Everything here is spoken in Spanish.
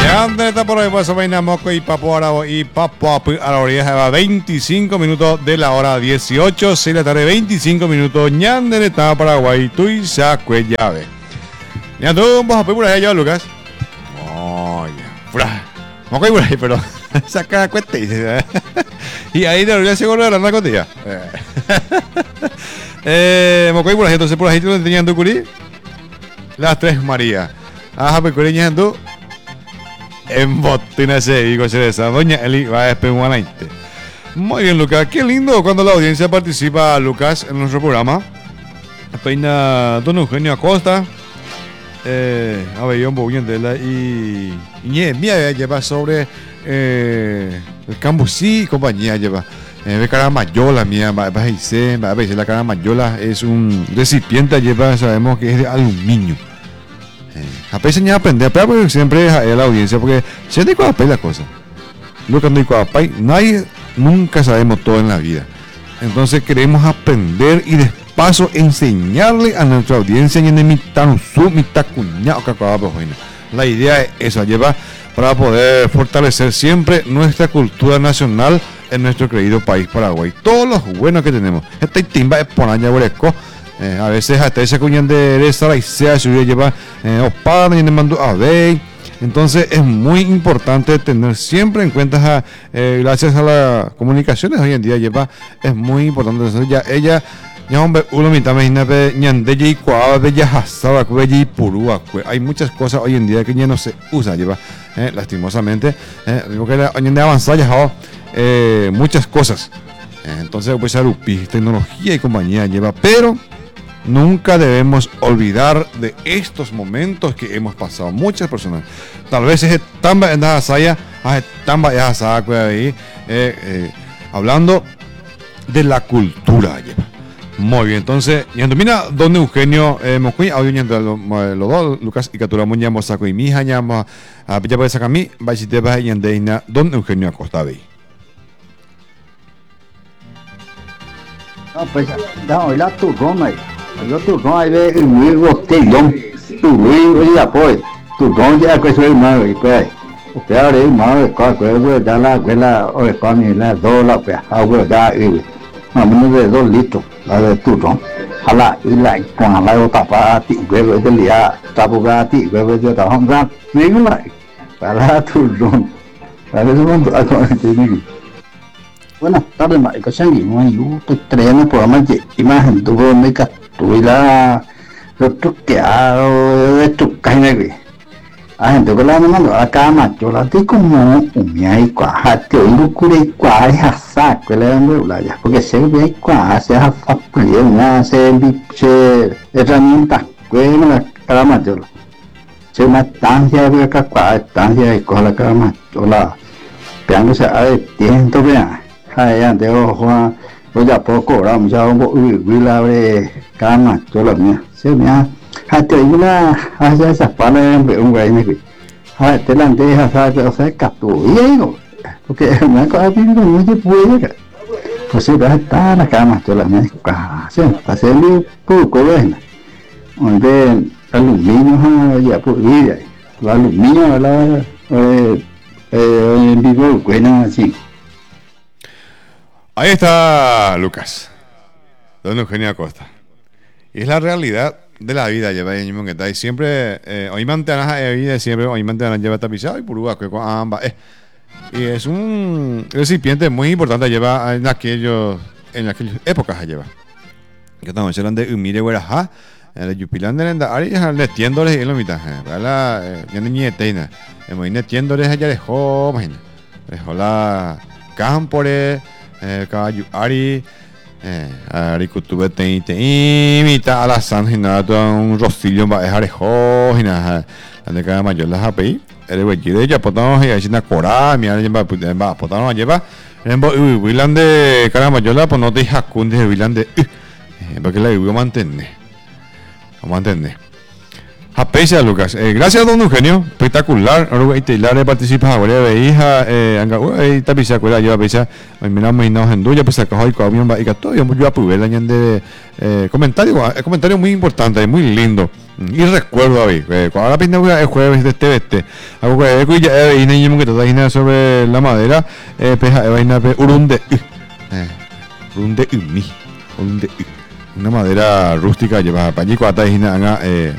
Grande está por ahí, pues vaina moco y papo arabo y papo a la orilla, 25 minutos de la hora 18, 6 de la tarde, 25 minutos, ñande está Paraguay, tú y sacue llave. Ya tú, vamos a por ahí, Lucas. Oye, moco y por ahí, pero saca cuenta y ahí de la orilla se vuelve la cotilla. Moco y por ahí, entonces por ahí te lo tenían tu curí. Las tres María. Ajá, pues curí tú. En botina se digo esa doña Eli va a despeguanainte. Muy bien, Lucas, qué lindo cuando la audiencia participa, Lucas, en nuestro programa. Peina don Eugenio Acosta, Abellón Bouillendela y mía lleva sobre el Cambusí y compañía lleva. De caramayola mía, va a decir la caramayola es un recipiente, lleva, sabemos que es de aluminio. A veces ya aprender, pero siempre es a la audiencia, porque si no hay la cosa. Lucas, no hay nadie, nunca sabemos todo en la vida. Entonces queremos aprender y despacio enseñarle a nuestra audiencia y en mitad cuñado que acabamos hoy. La idea es esa, lleva para poder fortalecer siempre nuestra cultura nacional en nuestro querido país Paraguay. Todos los buenos que tenemos. Esta timba es ponaña boresco. A veces hasta ese cuñán de esa y sea si lleva opada y le mando a ver. Entonces es muy importante tener siempre en cuenta gracias a las comunicaciones hoy en día lleva, es muy importante. Entonces, ella ya hombre uno mitad me ñande y cuava bella hasaba y purúa. Hay muchas cosas hoy en día que ya no se usa lleva, lastimosamente, digo que hoy en día avanzada ya muchas cosas. Entonces pues tecnología y compañía lleva, pero nunca debemos olvidar de estos momentos que hemos pasado. Muchas personas, tal vez es tan ahí, hablando de la cultura. Muy bien, entonces, ya domina don Eugenio Mocuy, audio los dos, Lucas y Catura Muñamos saco y mi hija llama a Pilla para sacar mi, va a te va y andeina don Eugenio Acosta Bey. No, pues, no, la turrón ahí. Yo turrón ahí ve el muy rostelón. Tu ya pues. Turrón ya que soy malo y pues. Usted ahora es malo de cosa, pues ya la abuela o de pan y la dola, pues, agua ya y más o menos de 2 litros, la de turrón. Jala y la con la otra parte, huevo de día, tapugati, huevo de tajón, digo la para turrón. Para eso cuando buenas tardes, Marico Sangui. Yo estoy trayendo el programa de imagen. Tuve mi captura, lo truqueado, de trucaje, güey. A gente que la mando a cama, yo la tengo como un mía y cuajate, y lo cure y cuaje a saco, le dan de playa. Porque se ve y cuaje, se ha facturado, una se herramienta, güey, la cama, yo la. Se una estancia de cuaje, estancia y coja la cama, yo la. Pegándose a ver, tiento, vean. Hay ante ojo, ya poco, ahora ya un abre cama, yo la mía. Se me ha, hasta una, hacia esas palas de un güey, me fui. Te la deja, o sea, capturó, y ahí no, porque me ha cogido muy de puede. Pues se va a estar la cama, yo la mía, casi, hacerle poco, ¿ves? Donde aluminio, ya por vida, el aluminio, en vivo, buena, así. Ahí está Lucas, don Eugenio Acosta. Y es la realidad de la vida, lleva ahí mismo que está. Y siempre, hoy mantenas vida, siempre, hoy mantenas lleva tapizado y purúa, que con ambas. Y es un recipiente muy importante, lleva en aquellas épocas, lleva. Que estamos hablando de Umire Guerajá, de Yupilán de Lenda, Ari, netiéndoles y lo mitad. Para ya niña teina, muy netiéndoles allá dejó, imagina. Dejó la Cámpore. Caballo Ari Kutube te imita a la San todo un rostillo va a dejar la de cada mayor las API el güey de ella potamos y una cora mi va potamos lleva en Wilan de cada mayor pues no te jacunde de Wilan de porque la digo mantener Aprecia, Lucas. Gracias, don Eugenio. Espectacular. Ahora hay teilar participa ahora de hija. Esta pisa cuela yo a pisa. Mira, me no en duya pisa que hoy comió y que todo yo a puber de comentario muy importante, muy lindo. Y recuerdo a ver, cuando la pinta es jueves de este hago que ya vaina que toda vaina sobre la madera, peja vaina urunde. Urunde umi. Urunde una madera rústica lleva pañico ata hina